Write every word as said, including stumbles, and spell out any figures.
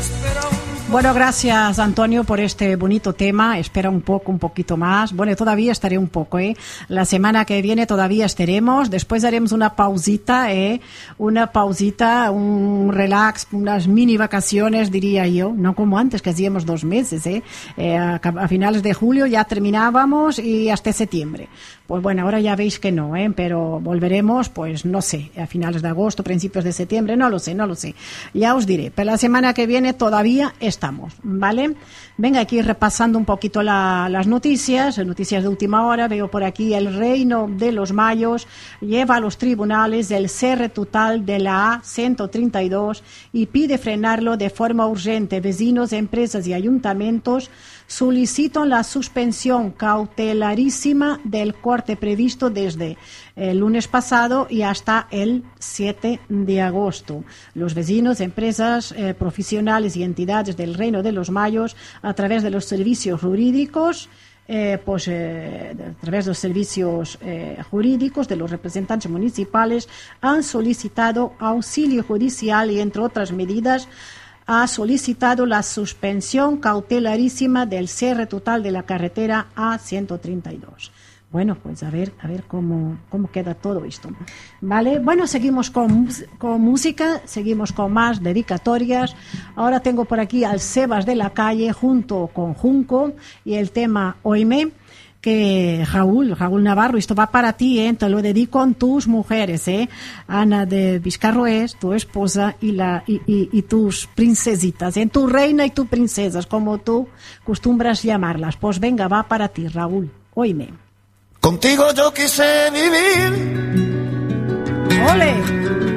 Bueno, gracias Antonio por este bonito tema. Espera un poco, un poquito más. Bueno, todavía estaré un poco, ¿eh? La semana que viene todavía estaremos. Después haremos una pausita, ¿eh? Una pausita, un relax, unas mini vacaciones, diría yo. No como antes, que hacíamos dos meses, ¿eh? eh a, a finales de julio ya terminábamos y hasta septiembre. Pues bueno, ahora ya veis que no, ¿eh? Pero volveremos, pues no sé, a finales de agosto, principios de septiembre, no lo sé, no lo sé. Ya os diré. Pero la semana que viene todavía estamos, ¿vale? Venga, aquí repasando un poquito la, las noticias, noticias de última hora. Veo por aquí: el Reino de los Mayos lleva a los tribunales el cierre total de la A ciento treinta y dos y pide frenarlo de forma urgente. Vecinos, empresas y ayuntamientos solicitan la suspensión cautelarísima del corte previsto desde el lunes pasado y hasta el siete de agosto. Los vecinos, empresas, eh, profesionales y entidades del Reino de los Mayos, a través de los servicios jurídicos, eh, pues eh, a través de los servicios eh, jurídicos de los representantes municipales, han solicitado auxilio judicial y, entre otras medidas, ha solicitado la suspensión cautelarísima del cierre total de la carretera A ciento treinta y dos. Bueno, pues a ver, a ver cómo, cómo queda todo esto. Vale, bueno, seguimos con, con música, seguimos con más dedicatorias. Ahora tengo por aquí al Sebas de la Calle junto con Junco y el tema Oime, que Raúl, Raúl Navarro, esto va para ti, ¿eh? Te lo dedico a tus mujeres, ¿eh? Ana de Vizcarroés, tu esposa, y, la, y, y, y tus princesitas, ¿eh? Tu reina y tus princesas, como tú costumbras llamarlas. Pues venga, va para ti, Raúl. Oíme. Contigo yo quise vivir. ¡Ole!